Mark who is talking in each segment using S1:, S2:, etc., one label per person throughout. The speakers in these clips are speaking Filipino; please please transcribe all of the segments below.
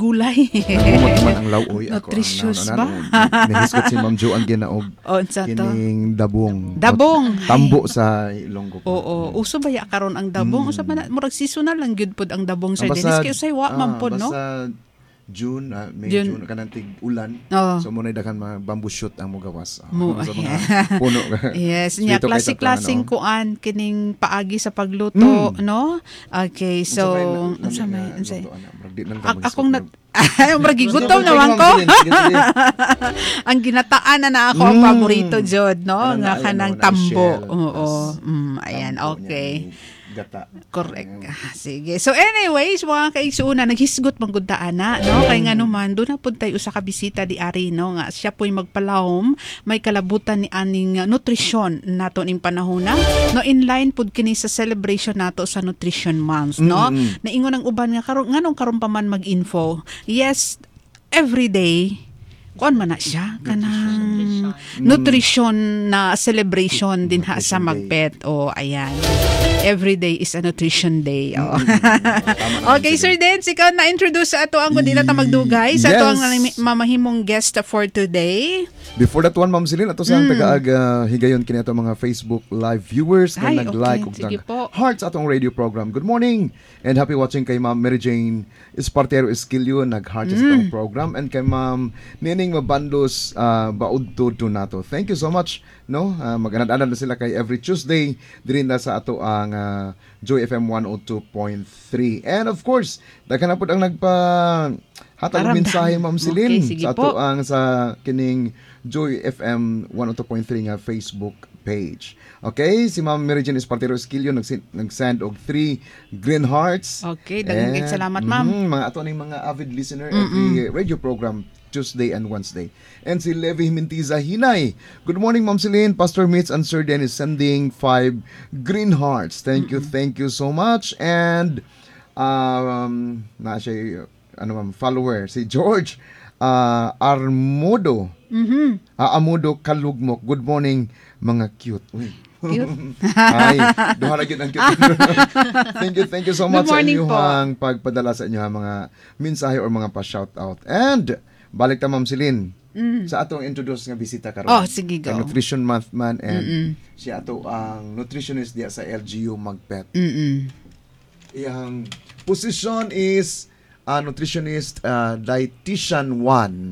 S1: gulay.
S2: Nagumot naman ang lauoy.
S1: Nutritious ba?
S2: Nahisgot si Ma'am Jo ang ginaog.
S1: Unsa to?
S2: Kining dabong.
S1: Dabong.
S2: Tambo sa Ilonggo.
S1: Oo, uso ba ya karon ang dabong? Usa man murag seasonal lang gyud pod ang dabong Sir Dennis kay usay wa man pod no.
S2: Basta June, June kanang tig-ulan.
S1: Oh.
S2: So muna dakan mga bamboo shoot ang mugawas.
S1: Sa
S2: mga puno.
S1: Yes, nya klase-klaseng kuan kining paagi sa pagluto, no? Okay, so akong maragi gutom naman ko. Ang ginataan na ako ang paborito jud, no? Nga kanang tambo. Oo. Ayan, okay.
S2: Gata.
S1: Correct. Sige. So anyways, mga kaigsuuna, naghisgot manggunda ana, no? Kay nga naman, doon na pud tayo usa ka bisita di ari, no? Nga siya po'y magpalahom, may kalabutan ni aning nutrisyon nato ning panahona. No, in line pud kini sa celebration nato sa Nutrition Month, no? Naingon ang uban nga karon nganong karon pa man mag-info. Yes, every day kuan man na siya kanang nutrition na celebration din ha sa Magpet. O ayan, every day is a nutrition day. Okay, Sir Dens, ikaw na-introduce sa ato ang kundi na ta magdugay sa ato ang mamahimong guest for today.
S2: Before that one, Ma'am Celine, ato sa taga-aga higayon kini ato mga Facebook live viewers na nag-like ug hearts atong radio program. Good morning and happy watching kay Ma'am Mary Jane Espartero Esquilio, nag-heart sa atong program, and kay Ma'am Nining Mabandos baudto to nato. Thank you so much, no? Mag-anad-anad na sila kay every Tuesday diri na sa ato ang Joy FM 102.3. And of course, daghan na pud ang nagpa hatag mensahe, Ma'am Celine, sa ato ang sa kining Joy FM 102.3 nga Facebook page. Okay, si Ma'am Mary Jane Espartero Esquilio nag-send og 3 green hearts.
S1: Okay, daghang salamat, Ma'am.
S2: Mga ato ning mga avid listener every radio program Tuesday and Wednesday. And si Levi Mintiza Hinay. Good morning, Ma'am Celine, Pastor Mitz, and Sir Dennis sending 5 green hearts. Thank you so much. And na siya follower si George Armodo. Amudo Kalugmok. Good morning, mga cute. Uy.
S1: Cute.
S2: Ay, duha na gyud ang cute. Thank you so much sa inyong pagpadala sa inyong mga mensahe or mga pa-shout out. And balik ta, Ma'am Celine, sa atong introduce nga bisita karon.
S1: Oh, sige, go.
S2: Nutrition Month man, and siya ato ang nutritionist diya sa LGU Magpet. Iyang position is nutritionist, dietitian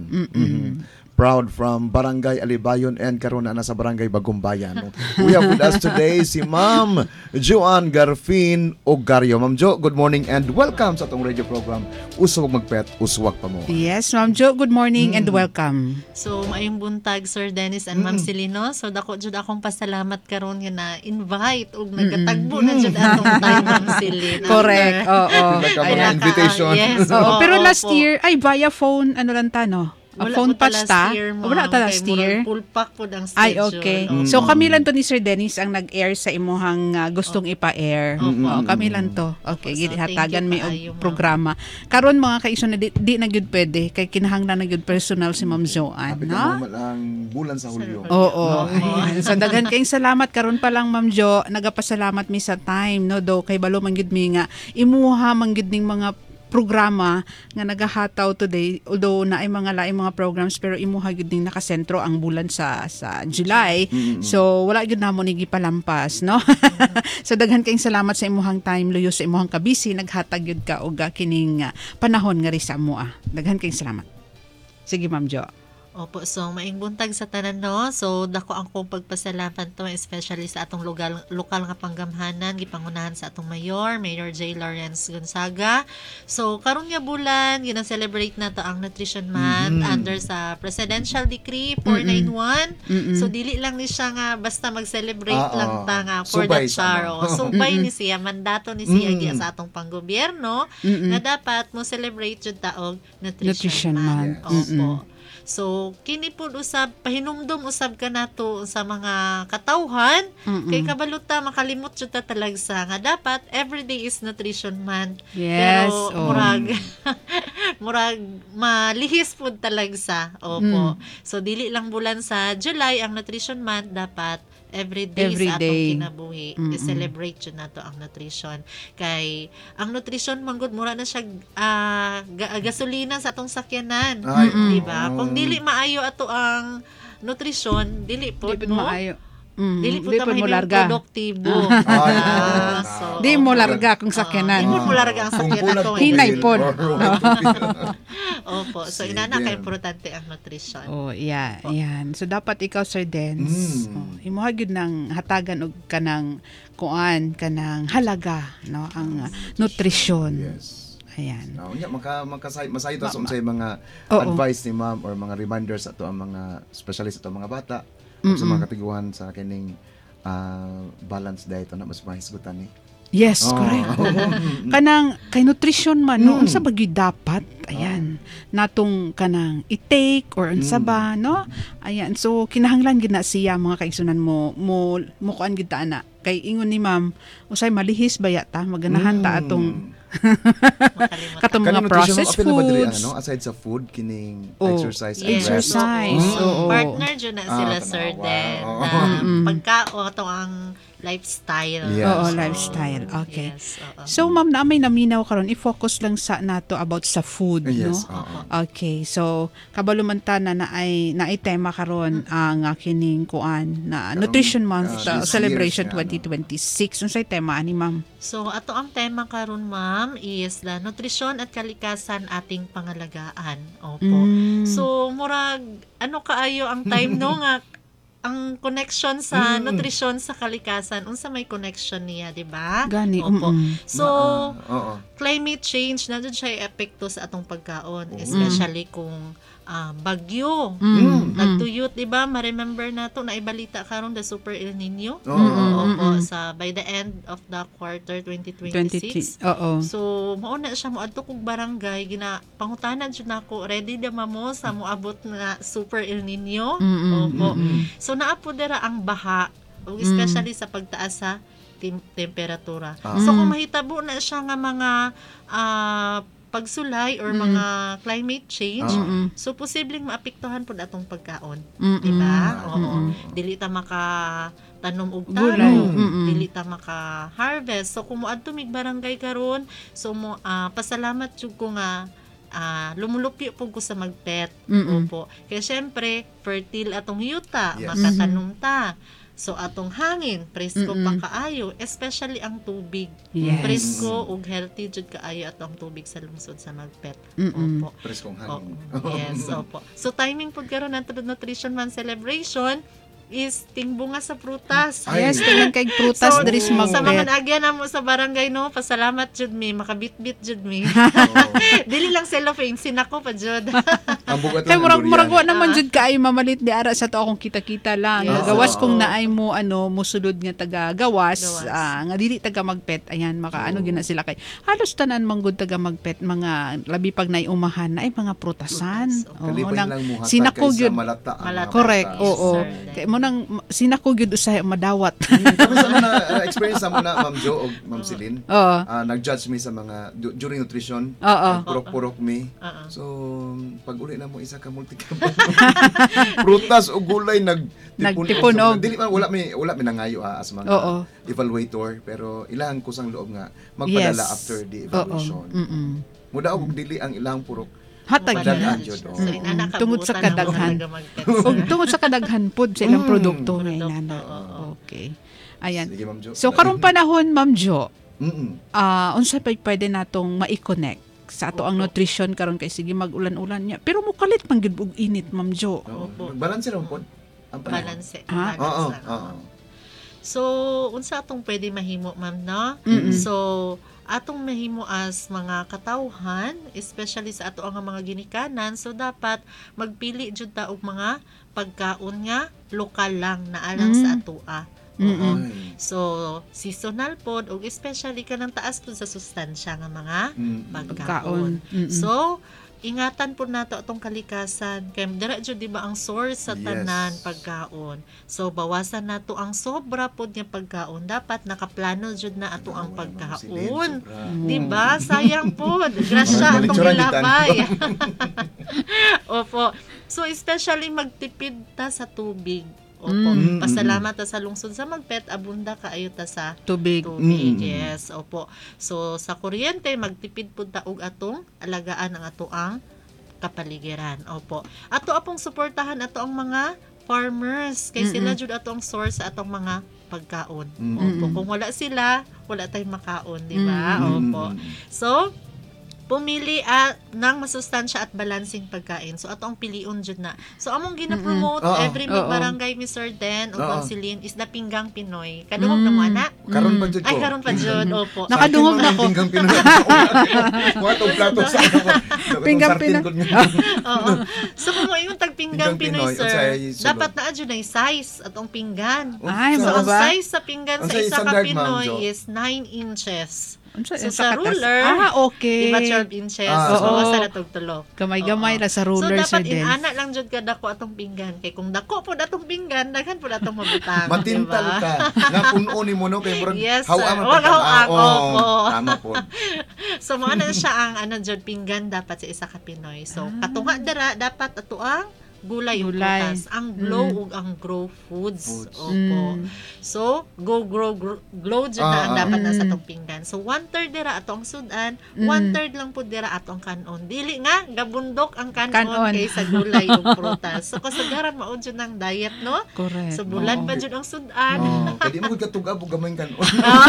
S2: 1. Proud from Barangay Alibayon and karon na sa Barangay Bagumbayan. We have with us today si Ma'am Joan Garfin Ogario. Ma'am Jo, good morning and welcome sa atong radio program Uswag Magpet, Uswag pa mo.
S1: Yes, Ma'am Jo, good morning and welcome.
S3: So, maayong buntag, Sir Dennis and Ma'am Celino. So, dako jud akong pasalamat karon nga na invite ug nagatagbo na jud atong time, Ma'am Celine.
S1: Correct. Oo.
S2: Invitation.
S3: Yes.
S1: Pero last year ay via phone lang ta, no? Phone patch ta? Wala ta last year?
S3: Full pack po ang schedule.
S1: Ay, okay. So, kami lang to ni Sir Dennis ang nag-air sa imuhang gustong ipa-air. Kami lang to. Okay, hatagan may programa. Karon mga kaison na di na gyud pwede kay kinahanglan na gyud personal si Ma'am Joan, no?
S2: Ang bulan sa Hulyo.
S1: Oo. So, daghan kayong salamat karon pa lang, Ma'am Jo. Nagapasalamat mi sa time, no? Do kay balo man gyud mi nga imuha man gyud ning mga programa nga nagahataw today, although na ay mga laing mga programs pero imuha gyud ning nakasentro ang bulan sa July. So wala gyud namo ni gipalampas, no? So daghan kayong salamat sa imuhang time, luyo sa imuhang kabisi, naghatag gyud ka og kining panahon nga ri sa amo. Daghan kayong salamat. Sige, Ma'am Jo.
S3: Opo, so maing buntag sa tanan, no? So dako ang kong pagpasalamat to, especially sa atong lokal nga panggamhanan, gipangunahan sa atong Mayor J. Lawrence Gonzaga. So karon nga bulan gina-celebrate na to ang Nutrition Month under sa Presidential Decree 491. So dili lang ni siya nga basta mag-celebrate lang ta nga for the charo. Subay ni siya, mandato ni siya sa atong panggobyerno na dapat mo celebrate jud ta og Nutrition Month. Opo. So, kini po usab, pahinumdum usab ka nato sa mga katawhan, kay kabaluta makalimot jud ta talagsa nga dapat everyday is Nutrition Month.
S1: Yes.
S3: Pero murag malihis pud talagsa. Opo. So, dili lang bulan sa July ang Nutrition Month, dapat everyday
S1: Every
S3: sa atong
S1: day.
S3: kinabuhi. I-celebrate yun nato ang nutrition. Kay ang nutrition manggod mura na siya gasolina sa atong sakyanan.
S2: Ay,
S3: Di ba? Kung dili maayo ato ang nutrition, dili po
S1: Di
S3: mo.
S1: maayo.
S3: Dili po
S1: Di
S3: ta
S1: mo
S3: mahimong
S1: larga.
S3: produktibo.
S2: Ay,
S3: So,
S1: Di mo larga kung sakyanan.
S3: Di mo larga ang sakyanan ko.
S1: Hinay pod.
S3: Opo. So,
S2: Sige.
S3: inana ka importante ang nutrition.
S1: Oh, yeah, yan. So dapat ikaw, Sir Dens, imuha gyud ng hatagan og kanang kuan, kanang halaga, no, ang nutrisyon.
S2: Yes.
S1: Ayan.
S2: Masayo ta sa unsay mga
S1: Oo.
S2: advice ni ma'am or mga reminders ato ang mga specialist ato ang mga bata o sa mga katiguhan sa kining balance diet na mas mahisgutan ni.
S1: Yes, correct. Kanang kay nutrition man no, unsa ba gyud dapat? Ayan. Natong kanang i-take or unsa ba, no? Ayan. So kinahanglan gyud na siya mga kaigsunan mo kuan gyud ta ana. Kay ingon ni ma'am, usay malihis ba yata maganahan ta atong katong mga processed foods.
S2: Aside sa food, kining
S1: Oh,
S2: exercise and
S1: exercise.
S2: rest.
S1: Oo.
S3: Partner dyan na sila, Sir
S2: tanawa.
S3: Den.
S2: Oo.
S3: Na pagkao ang lifestyle.
S2: Yes.
S1: Oo,
S2: So,
S1: lifestyle. Okay.
S3: Yes, oo.
S1: So ma'am, na may naminaw karon, i-focus lang sa nato about sa food,
S2: Yes,
S1: no?
S2: oo.
S1: Okay. So kabalumantana na ay tema karon ang kining kuan na Nutrition Month
S2: this
S1: Celebration
S2: year's,
S1: 2026. Unsay tema ani ma'am?
S3: So, ato ang tema karon ma'am, is la nutrisyon at kalikasan ating pangalagaan. Opo. So, murag, ano kaayo ang time no nga, ang connection sa nutrisyon sa kalikasan, unsa may connection niya, di ba?
S1: Gani,
S3: Opo.
S1: mm-mm.
S3: So,
S2: Oo.
S3: climate change, na siya epekto sa atong pagkaon, especially kung bagyo, nagtuyot, di ba? Ma-remember na to, naibalita karon the Super El Nino. Opo, sa by the end of the quarter 2026.
S1: Oo.
S3: So, mauna siya mo adto kog barangay pangutanan jud nako ready na mo sa moabot na Super El Nino. Opo. So naapod dira ang baha, especially sa pagtaas sa temperatura. So kung mahitabo na siya nga mga pagsulay or mga climate change, so posibleng maapektuhan pud atong pagkaon, di ba? Oo. Dili ta tanom og
S1: Gulay.
S3: taro, dili ta maka-harvest. So kung moadto mig barangay karon, so pasalamat jud ko nga lumulupyo po ko sa magpet. Opo. Kaya syempre, fertile atong yuta,
S2: Yes.
S3: makatanom ta. So atong hangin, presko pa kaayo, especially ang tubig.
S1: Yes.
S3: Presko ug healthy jud kaayo atong tubig sa lungsod sa magpet. Opo.
S2: Preskong
S3: Oo.
S2: hangin.
S3: Yes, opo. So timing pud karon ang Nutrition Month celebration is tingbunga sa prutas.
S2: Ay.
S1: Yes, tingin kay prutas
S3: So,
S1: diri
S3: sa mga
S1: magpet.
S3: nagyan na mo sa barangay, no, pasalamat jud mi, makabit-bit jud mi. Dili lang cellophane, sinako pa jud.
S2: Ang bugat
S1: Kay
S2: lang ang
S1: murag wa
S2: durian.
S1: naman jud kaayo mamalit di ara sa to akong kita-kita lang.
S3: Yes.
S1: Gawas
S2: Oo.
S1: kung naay mo musulod nga taga gawas,
S3: Gawas.
S1: nga dili taga magpet. Ayan makaano gina sila kay halos tanan manggod taga magpet mga labi pag nay umahan na ay mga prutasan.
S3: Prutas,
S1: Oo,
S2: Kalipay
S1: nang
S2: lang mo hatag
S1: sinako
S2: kaysa
S1: gyud.
S2: malata ang
S3: Malata.
S2: mga
S1: Correct.
S2: bata.
S1: Oo.
S3: Sir.
S1: Kay mo nang sinako gyud usay madawat.
S2: Kamusta mo na experience mo na Ma'am Jo o Ma'am Celine?
S1: Oo.
S2: Nag-judge me sa mga during nutrition.
S1: Oo.
S2: Purok-purok me.
S3: Oo.
S2: So, pag uli na mo isa ka multi-carbon. Prutas o gulay
S1: Nagtipon og.
S2: Dili man wala mi nangayo as mga
S1: Oo.
S2: evaluator pero ilang kusang loob nga magpadala
S1: Yes.
S2: after the
S1: Oo.
S2: evaluation.
S1: Mm-mm.
S2: Muda og dili ang ilang purok.
S1: Hatag
S2: Padala
S1: yan.
S2: jud.
S3: So, inana ka
S1: Tungod sa
S3: buutan na mo
S1: kadaghan.
S3: talaga magpet,
S1: Og
S3: sir.
S1: tungod sa kadaghan pod sa ilang produkto nga
S3: Produkto,
S1: inana.
S3: oo.
S1: Okay. Ayan.
S2: Sige, Ma'am Jo.
S1: So karong panahon, Ma'am Jo, unsa pa pwede natong ma-connect sa ato ang nutrition karon kay sige mag-ulan-ulan niya. Pero mukalit man gyud og init, Ma'am Jo.
S3: Opo.
S2: Balance lang pod. Ang panahon.
S3: Balance.
S1: Ah?
S3: Balance
S2: Oo.
S3: lang.
S2: Oo.
S3: So, unsa atong pwede mahimo, ma'am, no? So, atong mahimo as mga katawhan, especially sa ato ang mga ginikanan, so dapat magpili jud ta og mga pagkaon nga lokal lang na alang sa atoa.
S2: Ay.
S3: So, seasonal pod og especially kanang taas pod sa sustansya nga mga pagkaon.
S1: Mm-mm.
S3: So, ingatan po nato atong kalikasan kay dira jud di ba ang source sa
S2: Yes.
S3: tanan pagkaon. So bawasan nato ang sobra pod nga pagkaon. Dapat nakaplano jud na ato ang pagkaon. Di ba? Sayang pod. Grasya atong
S2: Malicturan kita.
S3: ilabay. Opo. So especially magtipid ta sa tubig. Opo. Pasalamat ta sa lungsod sa Magpet, abunda kaayo ta sa
S1: Tubig.
S3: Yes, opo. So sa kuryente magtipid pud ta og atong alagaan ang atoang kapaligiran. Opo. Ato apong suportahan ato ang mga farmers kay sila jud ato ang source sa atong mga pagkaon. Opo. Kung wala sila, wala tayong makaon, di ba? Opo. So pumili ng masustansya at balancing pagkain. So, ato ang piliun jud na. So, among gina-promote every barangay, Mr. Den, o Consilin, is the Pinggang Pinoy. Kadungog na mo, ana?
S2: Karon pa jud ko.
S3: Ay, karon pa jud. Opo.
S1: Nakadungog na ko.
S2: Pinggang Pinoy. Watong plato sa
S1: Pinggang Pinoy.
S3: Oo. So, kung mo yung tag-Pinggang Pinoy, sir, dapat na jud na size atong pinggan.
S1: Ay,
S3: so, ang
S1: ba?
S3: size sa pinggan sa isa ka Pinoy is 9 inches. So, sa ruler,
S1: okay.
S3: diba 12 inches? So, sa natugtulok.
S1: Gamay-gamay ra sa ruler,
S3: so, dapat
S1: din.
S3: inana lang jud ka dako atong pinggan. Kay kung dako po atong pinggan, daghan po atong mabutang.
S2: Matintal ka. Nga puno ni mo, no? Kay murag
S3: yes,
S2: hawa man
S3: opo.
S2: Tama po.
S3: So, mo na siya ang jud pinggan dapat sa isa ka Pinoy. So, katunga dara dapat ato ang gulay ug prutas, ang glow ug ang grow foods. Opo. So, glow jud na ang dapat na sa atong pinggan. So, 1/3 dira atong sudan, 1/3 lang pud dira atong kanon. Dili nga gabundok ang kanon kaysa gulay ug prutas. So, kasagaran mao jud ang diet, no?
S1: Correct.
S3: So, bulan pa jud ang sudan.
S2: Pwede mo katugab ug gamay kanon.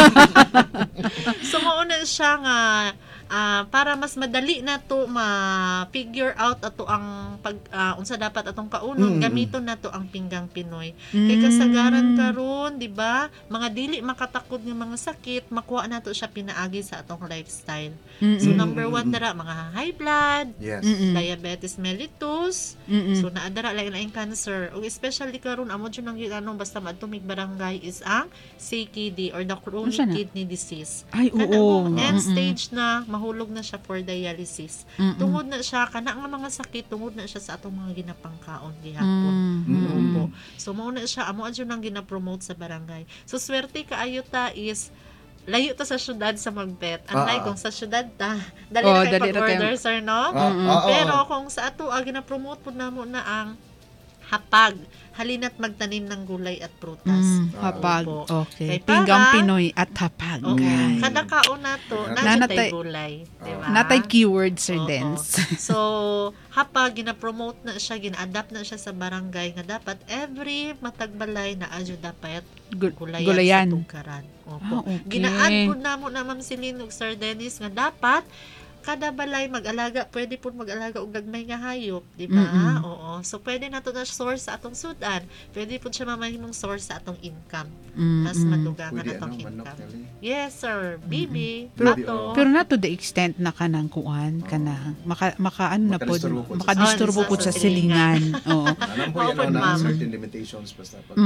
S3: So, mao na siya nga para mas madali na to ma-figure out ato ang unsa dapat atong kaunon gamiton nato ang Pinggang Pinoy. Kay kasagaran karon, di ba? Mga dili makatakod nga mga sakit, makuha nato siya pinaagi sa atong lifestyle. So number 1 dara mga high blood, diabetes mellitus, so naadara lain-laing cancer. Ug especially karon amo jud nang ginanong basta madtumig barangay is ang CKD or the chronic kidney disease.
S1: Ay, oo.
S3: End stage na mahulog na siya for dialysis. Tungod na siya kana nga mga sakit, tungod na siya sa atong mga ginapangkaon gihapon. Opo. So mao na siya amo adyo nang gina-promote sa barangay. So swerte kaayo ta is layo ta sa syudad sa Magpet. Unlike kung sa syudad ta, dali na kay pag-order, sir, no? Pero kung sa ato gina-promote pud namo na ang hapag, halina't magtanim ng gulay at prutas.
S1: Hapag.
S3: Kay
S1: Okay. Pinggang Pinoy at hapag.
S3: Okay. Kada kaon nato, natay gulay, di ba?
S1: Natay keyword, Sir Dens.
S3: So, hapag gina-promote na siya, gina-adapt na siya sa barangay nga dapat every matagbalay na adyo dapat gulayan sa tungkaran. Opo.
S1: Okay.
S3: Gina-add po namo na Ma'am Celine ug Sir Dennis nga dapat kada balay mag-alaga, pwede po mag-alaga og gagmay nga hayop, di ba? Oo. So pwede nato na source sa atong sudan. Pwede po siya mamahimong source sa atong income. Mas madugangan atong income. Yes, sir. Bibi, pato.
S1: Pero not to the extent na kanang kuan, kanang makadisturbo po sa silingan. Oo.
S2: Alam po yan na certain limitations basta pag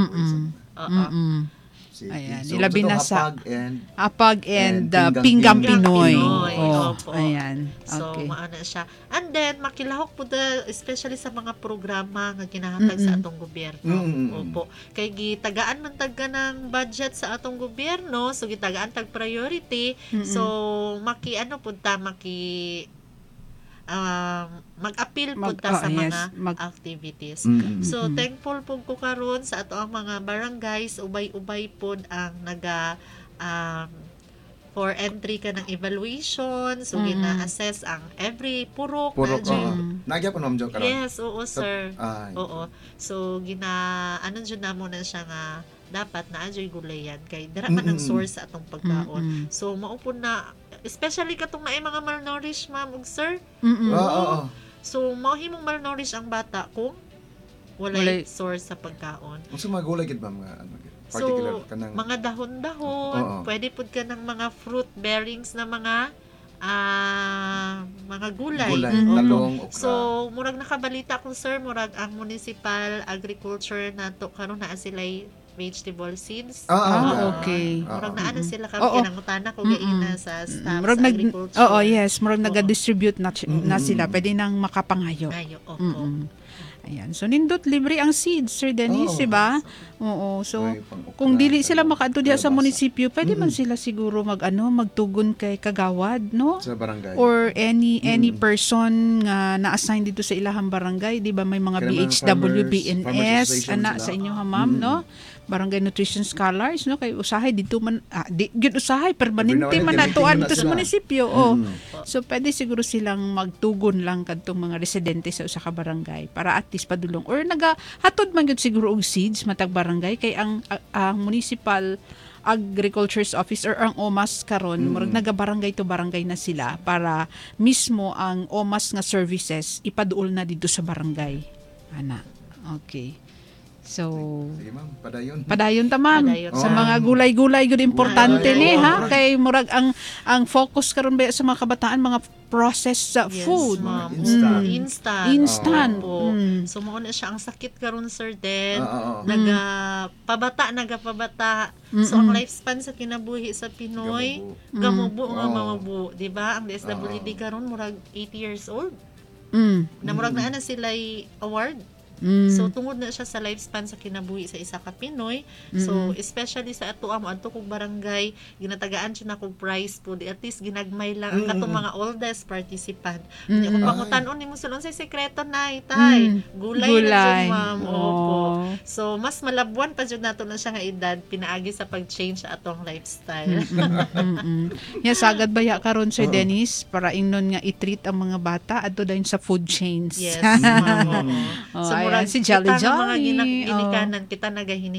S1: Ayan,
S2: so,
S1: ilabi na sa
S2: Hapag
S1: and Pinggang Pinoy.
S3: Opo.
S1: Ayan.
S3: So,
S1: Okay.
S3: maana siya. And then, makilahok po especially sa mga programa nga ginahatag sa atong gobyerno. Opo. Kay gitagaan man tagka ng budget sa atong gobyerno, so gitagaan tag priority. So, mag-appeal po ta sa mga activities. So, thankful po ko karon sa ato ang mga barangays, ubay-ubay po ang for entry ka ng evaluation. So, gina-assess ang every purok.
S2: Nagya po naman dyan karon.
S3: Yes, oo, sir. Oo. So, ano dyan na muna siya nga dapat na adyo'y gulayan kay dira man ang source sa atong pagkaon. So, maupon na especially katong naay mga malnourished, ma'am ug sir. So, mahimong malnourished ang bata kung walay source sa pagkaon.
S2: Unsa mga gulay gid ba mga
S3: So,
S2: particular kanang
S3: mga dahon-dahon, pwede pud ka ng mga fruit bearings na mga gulay.
S2: Talong, okra.
S3: So, murag nakabalita ko, sir, murag ang municipal agriculture nato karon naa sila'y vegetable seeds.
S1: Okay.
S3: Murag naa na sila kinangutana ko gaina sa staff
S1: Murag
S3: sa agriculture.
S1: yes, murag nag-distribute na sila. Pwede nang makapangayo.
S3: Opo.
S1: Ayan. So, nindot libre ang seeds, Sir Dennis,
S2: Oo.
S1: diba? Oo. So,
S2: May pang-okra,
S1: kung dili sila
S2: kalabasa.
S1: makaadto diha sa munisipyo, pwede man sila siguro magtugon kay kagawad, no?
S2: Sa barangay.
S1: Or any person nga na-assign dito sa ilahang barangay, di ba may mga
S2: Kaya mga
S1: BHW,
S2: farmers
S1: BNS,
S2: association
S1: ana
S2: sila.
S1: sa inyo ha ma'am, no? Barangay Nutrition Scholars, no? Kay usahay dito man, gyud usahay, permanente
S2: Every now
S1: man
S2: and then,
S1: natuan
S2: meeting
S1: dito
S2: na
S1: sa
S2: sila.
S1: munisipyo. So, pwede siguro silang magtugon lang kadtong mga residente sa usa ka barangay para at least padulong. Or hatod man gyud siguro og seeds matag barangay kay ang municipal agriculture's office or ang OMAS karon murag naga-barangay to barangay na sila para mismo ang OMAS nga services ipaduol na dito sa barangay. Ana. Okay. So,
S2: Sige ma'am, padayon.
S1: padayon ta ma'am
S3: Padayon
S1: sa
S3: ta.
S1: mga gulay-gulay gud importante
S2: Gulay,
S1: ni
S2: oo.
S1: ha kay murag ang focus karon ba sa mga kabataan mga processed
S3: Yes,
S1: food.
S3: ma'am.
S2: Instant.
S1: Instant.
S3: Opo.
S1: Mm.
S3: So, mao na siya ang sakit karon Sir Den.
S2: Oo.
S3: Nagapabata. So, ang lifespan sa kinabuhi sa Pinoy, gamubo nga
S2: Oo.
S3: mamubo. Diba? Ang DSWD karon murag 80 years old.
S1: Mm.
S3: Na murag na sila award.
S1: Mm.
S3: So tungod na siya sa lifespan sa kinabuhi sa isa ka Pinoy. So especially sa ato adto kog barangay, ginatagaan siya na kog prize po di at least ginagmay lang ang katong mga oldest participant. Kung pangutan-on nimo sulon sa sekreto na itay. Gulay na jud ma'am. Opo. So mas malabuan pa jud nato na siya nga edad pinaagi sa pag-change sa atong lifestyle.
S1: Ya sagad baya karon Sir Dennis para ingnon nga i-treat ang mga bata adto dayon sa food chains.
S3: Yes, ma'am.
S1: Oh,
S3: So
S1: ayan,
S3: murag
S1: si Jolly
S3: kita nga mga
S1: Jolly.
S3: ginikanan kita nagahini